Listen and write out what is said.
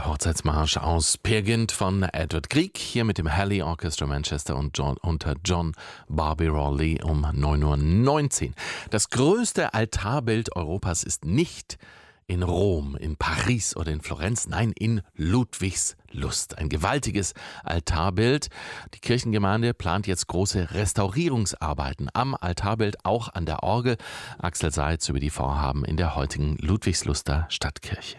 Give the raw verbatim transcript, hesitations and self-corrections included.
Hochzeitsmarsch aus Peer Gynt von Edward Grieg, hier mit dem Halley Orchestra Manchester und John, unter John Barbirolli um neun Uhr neunzehn. Das größte Altarbild Europas ist nicht in Rom, in Paris oder in Florenz, nein, in Ludwigslust. Ein gewaltiges Altarbild. Die Kirchengemeinde plant jetzt große Restaurierungsarbeiten am Altarbild, auch an der Orgel. Axel Seitz über die Vorhaben in der heutigen Ludwigsluster Stadtkirche.